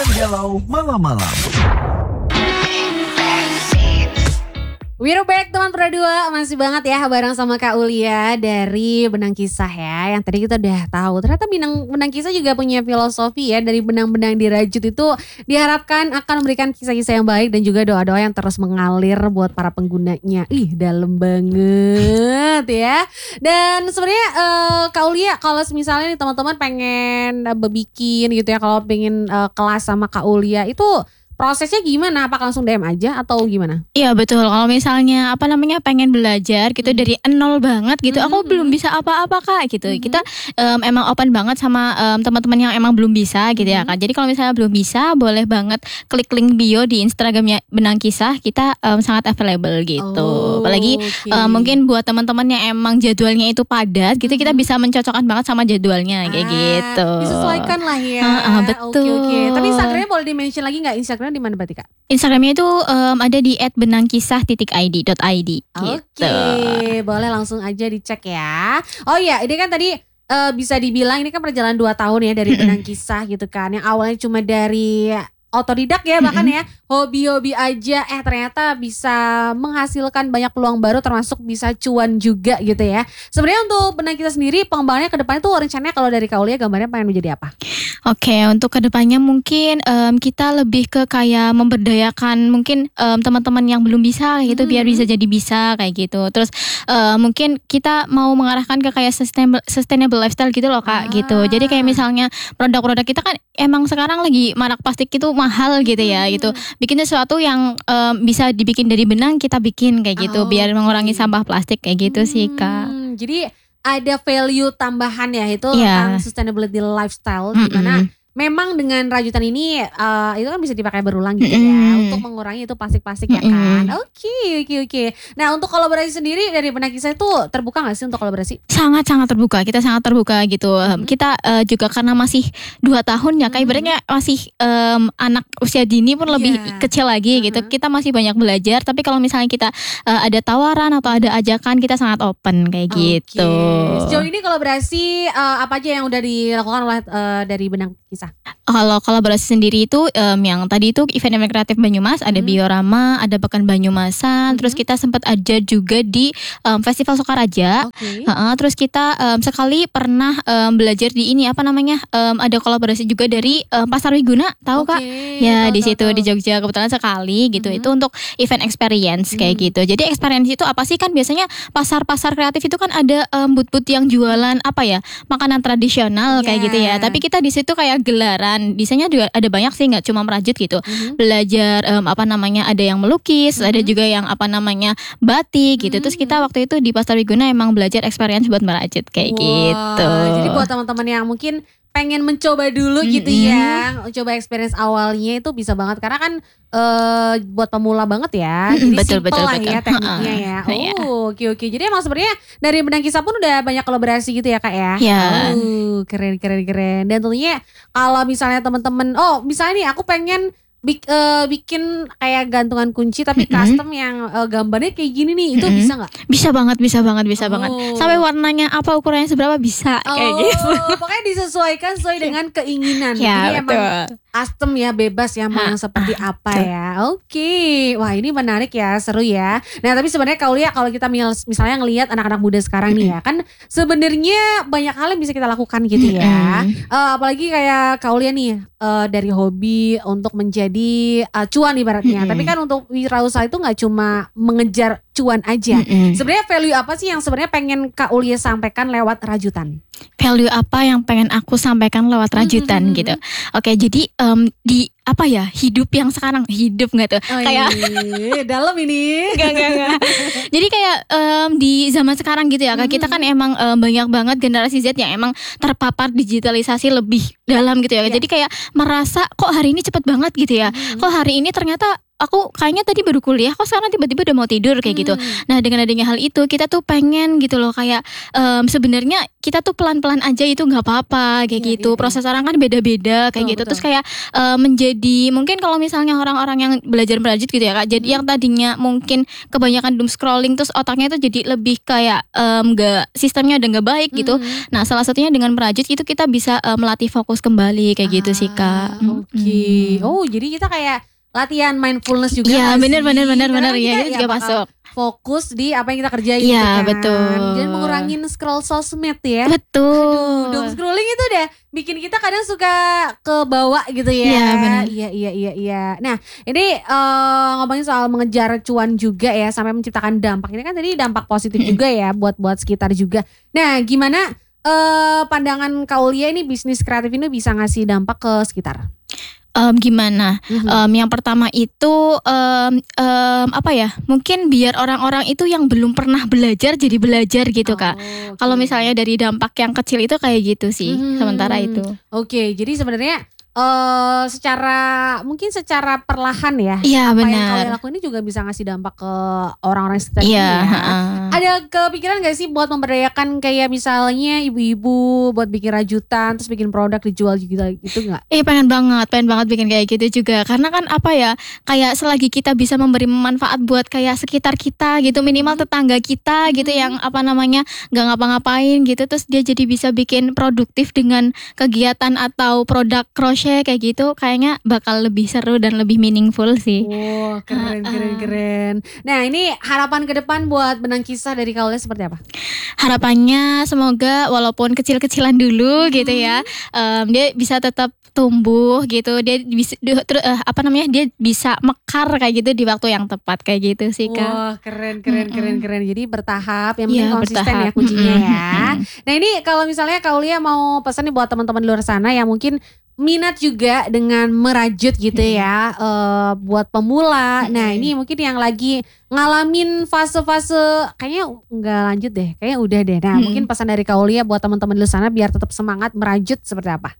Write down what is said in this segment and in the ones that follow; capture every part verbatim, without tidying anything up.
Teman galau malam-malam. We're back teman Pro dua, masih banget ya bareng sama Kak Ulia dari Benang Kisah ya. Yang tadi kita udah tahu ternyata benang, benang kisah juga punya filosofi ya. Dari benang-benang dirajut itu diharapkan akan memberikan kisah-kisah yang baik dan juga doa-doa yang terus mengalir buat para penggunanya. Ih dalam banget ya. Dan sebenarnya uh, Kak Ulia kalau misalnya nih teman-teman pengen uh, bikin gitu ya, kalau pengen uh, kelas sama Kak Ulia itu prosesnya gimana? Apakah langsung D M aja atau gimana? Iya betul. Kalau misalnya apa namanya pengen belajar gitu hmm. dari nol banget gitu, hmm. aku belum bisa apa-apa Kak gitu. Hmm. Kita um, emang open banget sama um, teman-teman yang emang belum bisa gitu hmm. ya Kak. Jadi kalau misalnya belum bisa, boleh banget klik link bio di Instagramnya Benang Kisah. Kita um, sangat available gitu. Oh, Apalagi okay. um, mungkin buat teman-teman yang emang jadwalnya itu padat gitu, hmm. kita bisa mencocokkan banget sama jadwalnya kayak ah, gitu. Disesuaikan lah ya. Uh, uh, betul. Oke oke. Tapi Instagramnya boleh di-mention lagi nggak? Instagram di mana berarti Kak? Instagramnya itu um, ada di et benangkisah titik i d dot i d Oke, gitu. Boleh langsung aja dicek ya. Oh iya, ini kan tadi uh, bisa dibilang ini kan perjalanan dua tahun ya dari Benang Kisah gitu kan. Yang awalnya cuma dari otodidak ya bahkan ya, hobi-hobi aja eh ternyata bisa menghasilkan banyak peluang baru termasuk bisa cuan juga gitu ya. Sebenarnya untuk Benang Kisah sendiri pengembangannya ke depannya tuh rencananya kalau dari Kaulia gambarnya pengen menjadi apa? Oke, untuk kedepannya mungkin um, kita lebih ke kayak memberdayakan mungkin um, teman-teman yang belum bisa kayak gitu hmm. biar bisa jadi bisa kayak gitu. Terus uh, mungkin kita mau mengarahkan ke kayak sustainable, sustainable lifestyle gitu loh Kak ah. gitu. Jadi kayak misalnya produk-produk kita kan emang sekarang lagi marak plastik itu mahal gitu ya hmm. gitu. Bikin sesuatu yang um, bisa dibikin dari benang kita bikin kayak gitu oh, biar mengurangi sampah plastik kayak gitu hmm. sih Kak. Jadi ada value tambahan ya itu yeah. tentang sustainability lifestyle mm-hmm. dimana memang dengan rajutan ini uh, itu kan bisa dipakai berulang gitu mm-hmm. ya untuk mengurangi itu plastik-plastik mm-hmm. ya kan. Oke oke oke. Nah untuk kolaborasi sendiri dari Benang Kisah itu terbuka nggak sih untuk kolaborasi? Sangat sangat terbuka. Kita sangat terbuka gitu. Mm-hmm. Kita uh, juga karena masih dua tahun ya, kayak ibaratnya mm-hmm. masih um, anak usia dini pun lebih yeah. kecil lagi mm-hmm. gitu. Kita masih banyak belajar. Tapi kalau misalnya kita uh, ada tawaran atau ada ajakan, kita sangat open kayak okay. gitu. Sejauh ini kolaborasi uh, apa aja yang udah dilakukan oleh uh, dari Benang Kisah? Kalau kolaborasi sendiri itu um, yang tadi itu event-event kreatif Banyumas, ada hmm. Biorama, ada Pekan Banyumasan, hmm. terus kita sempat aja juga di um, Festival Sokaraja. Okay. Uh, terus kita um, sekali pernah um, belajar di ini apa namanya? Um, ada kolaborasi juga dari um, Pasar Wiguna, tahu okay. Kak? Ya, tahu, di situ tahu. Di Jogja kebetulan sekali gitu. Hmm. Itu untuk event experience kayak hmm. gitu. Jadi experience itu apa sih? Kan biasanya pasar-pasar kreatif itu kan ada um, booth-booth yang jualan apa ya? Makanan tradisional yeah. kayak gitu ya. Tapi kita di situ kayak gelaran. Desainnya juga ada banyak sih, nggak cuma merajut gitu. Mm-hmm. Belajar um, apa namanya ada yang melukis, mm-hmm. ada juga yang apa namanya batik gitu. Mm-hmm. Terus kita waktu itu di Pasar Wiguna emang belajar experience buat merajut kayak wow. gitu. Jadi buat teman-teman yang mungkin pengen mencoba dulu mm-hmm. gitu ya, coba experience awalnya itu bisa banget karena kan uh, buat pemula banget ya, jadi betul, simple betul, lah betul. ya tekniknya ya. Oh oke oke. Jadi emang sebenarnya dari Benang Kisah pun udah banyak kolaborasi gitu ya Kak ya. Yeah. Oh keren keren keren. Dan tentunya kalau misalnya teman-teman, oh misalnya nih aku pengen Bik, uh, bikin kayak gantungan kunci tapi mm-hmm. custom yang uh, gambarnya kayak gini nih, itu mm-hmm. bisa nggak? Bisa banget, bisa banget, bisa oh. banget. Sampai warnanya apa, ukurannya seberapa bisa oh, kayak gitu. Pokoknya disesuaikan sesuai dengan keinginan. Ya, jadi betul. Emang custom ya, bebas ya mau yang seperti apa ya. Oke, okay. Wah ini menarik ya, seru ya. Nah tapi sebenarnya Kaulia kalau kita misalnya ngelihat anak-anak muda sekarang nih ya, kan sebenarnya banyak hal yang bisa kita lakukan gitu ya. Uh, apalagi kayak Kaulia nih uh, dari hobi untuk menjadi di uh, cuan ibaratnya, mm-hmm. tapi kan untuk wirausaha itu nggak cuma mengejar cuan aja. Mm-hmm. Sebenarnya value apa sih yang sebenarnya pengen Kak Ulia sampaikan lewat rajutan? Value apa yang pengen aku sampaikan lewat rajutan mm-hmm. gitu? Oke, jadi um, di apa ya hidup yang sekarang hidup nggak tuh? Oh, kayak dalam ini. Gak, gak, gak. Jadi kayak um, di zaman sekarang gitu ya, Kak, mm-hmm. kita kan emang um, banyak banget generasi Z yang emang terpapar digitalisasi lebih dalam gitu ya. Yeah. Jadi kayak merasa kok hari ini cepet banget gitu ya. Mm-hmm. Kok hari ini ternyata aku kayaknya tadi baru kuliah, kok sekarang tiba-tiba udah mau tidur kayak hmm. gitu. Nah dengan adanya hal itu kita tuh pengen gitu loh kayak um, sebenarnya kita tuh pelan-pelan aja itu nggak apa-apa kayak ya, gitu. Ya, Proses orang kan beda-beda kayak betul, gitu. Betul. Terus kayak um, menjadi jadi mungkin kalau misalnya orang-orang yang belajar merajut gitu ya Kak, jadi yang tadinya mungkin kebanyakan doom scrolling terus otaknya itu jadi lebih kayak enggak um, sistemnya udah nggak baik gitu. Mm-hmm. Nah salah satunya dengan merajut itu kita bisa uh, melatih fokus kembali kayak ah, gitu sih Kak. Oke. Okay. Mm-hmm. Oh jadi kita kayak latihan mindfulness juga. Iya benar benar benar benar ya itu juga masuk. Fokus di apa yang kita kerjain gitu kan. Betul. Dan mengurangin scroll sosmed ya. Betul. Aduh, doom scrolling itu udah bikin kita kadang suka ke bawah gitu ya. Iya benar. Iya iya iya iya. Nah, ini uh, ngomongin soal mengejar cuan juga ya sampai menciptakan dampak. Ini kan tadi dampak positif juga ya buat buat sekitar juga. Nah, gimana uh, pandangan Kaulia ini bisnis kreatif ini bisa ngasih dampak ke sekitar? Um, gimana? Mm-hmm. Um, yang pertama itu um, um, apa ya? Mungkin biar orang-orang itu yang belum pernah belajar jadi belajar gitu oh, Kak. Okay. Kalau misalnya dari dampak yang kecil itu kayak gitu sih. Mm-hmm. Sementara itu. Oke, okay, jadi sebenarnya uh, secara mungkin secara perlahan ya. Iya benar. Apa yang kalian lakuin ini juga bisa ngasih dampak ke orang-orang sekitar ya. ya. Ada kepikiran gak sih buat memberdayakan kayak misalnya ibu-ibu buat bikin rajutan terus bikin produk dijual juga gitu gak? Eh pengen banget, pengen banget bikin kayak gitu juga. Karena kan apa ya, kayak selagi kita bisa memberi manfaat buat kayak sekitar kita gitu, minimal tetangga kita gitu hmm. yang apa namanya gak ngapa-ngapain gitu, terus dia jadi bisa bikin produktif dengan kegiatan atau produk crochet kayak gitu, kayaknya bakal lebih seru dan lebih meaningful sih. Wow, keren uh, keren keren. Nah ini harapan ke depan buat Benang Kisah dari Kaulia seperti apa? Harapannya semoga walaupun kecil-kecilan dulu hmm. gitu ya, um, dia bisa tetap tumbuh gitu, dia bisa uh, apa namanya dia bisa mekar kayak gitu di waktu yang tepat kayak gitu sih Kak. Wah keren keren mm-hmm. keren keren. Jadi bertahap, yang penting ya, konsisten bertahap. Ya kuncinya mm-hmm. ya. Nah ini kalau misalnya Kaulia mau pesan nih buat teman-teman di luar sana yang mungkin minat juga dengan merajut gitu hmm. ya uh, buat pemula. Hmm. Nah ini mungkin yang lagi ngalamin fase-fase kayaknya nggak lanjut deh, kayaknya udah deh. Nah hmm. mungkin pesan dari Kaulia buat teman-teman di sana biar tetap semangat merajut seperti apa?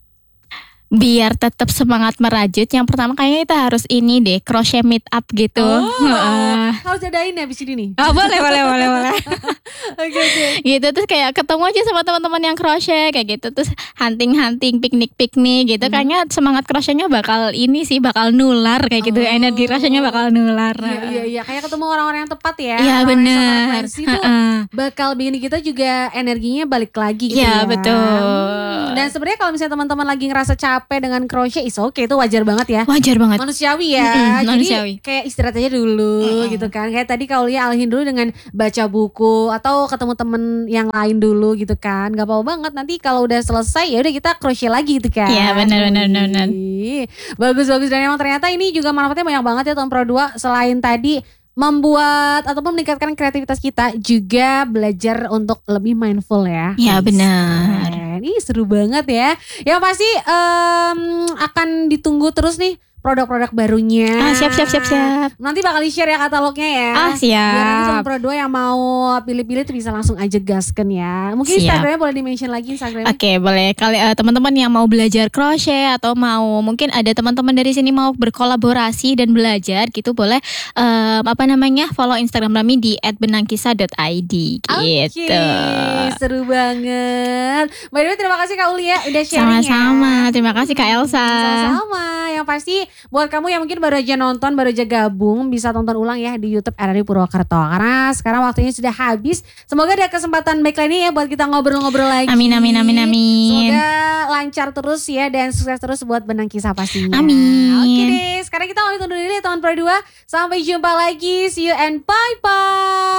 Biar tetap semangat merajut, yang pertama kayaknya kita harus ini deh, crochet meet up gitu. Oh, uh. harus jadain ya abis ini nih. Oh boleh boleh boleh boleh. Oke oke. Gitu terus kayak ketemu aja sama teman-teman yang crochet kayak gitu, terus hunting-hunting, piknik-piknik gitu. Hmm. Kayaknya semangat crochetnya bakal ini sih, bakal nular kayak gitu. Oh. Energi crochetnya bakal nular. Iya iya iya, kayak ketemu orang-orang yang tepat ya. Iya benar. Itu uh-uh. bakal bikin kita juga energinya balik lagi gitu ya. Iya betul. Hmm. Dan sebenarnya kalau misalnya teman-teman lagi ngerasa capek dengan crochet, is oke okay, itu wajar banget ya. Wajar banget. Manusiawi ya. Mm-hmm, Jadi manusiawi. Kayak istirahat aja dulu mm-hmm. gitu kan. Kayak tadi Kaulia alihin dulu dengan baca buku atau ketemu temen yang lain dulu gitu kan. Gak apa-apa banget, nanti kalau udah selesai ya udah kita crochet lagi gitu kan. Iya benar benar benar. Bagus bagus, dan emang ternyata ini juga manfaatnya banyak banget ya tahun Pro dua. Selain tadi membuat ataupun meningkatkan kreativitas kita, juga belajar untuk lebih mindful ya. Ya benar. Ini seru banget ya. Yang pasti um, akan ditunggu terus nih produk-produk barunya. Ah, siap siap siap siap. Nanti bakal di-share ya katalognya ya. Ah siap. Biar nanti sama Pro dua yang mau pilih-pilih tuh bisa langsung aja gasken ya. Mungkin siap. Instagramnya boleh di-mention lagi Instagramnya. Oke okay, boleh. Kali uh, teman-teman yang mau belajar crochet atau mau mungkin ada teman-teman dari sini mau berkolaborasi dan belajar gitu, boleh uh, apa namanya follow Instagram kami di at benangkisah dot i d gitu. Okay, seru banget. By the way terima kasih Kak Ulia udah sharing. Sama-sama. Ya. Terima kasih Kak Elsa. Sama-sama. Yang pasti buat kamu yang mungkin baru aja nonton, baru aja gabung, bisa tonton ulang ya di YouTube R R I Purwokerto. Karena sekarang waktunya sudah habis. Semoga ada kesempatan baik lainnya ya buat kita ngobrol-ngobrol lagi. Amin amin amin amin. Semoga lancar terus ya dan sukses terus buat Benang Kisah pastinya. Amin. Oke deh, sekarang kita mau undur dulu ya teman Pro dua. Sampai jumpa lagi. See you and bye bye.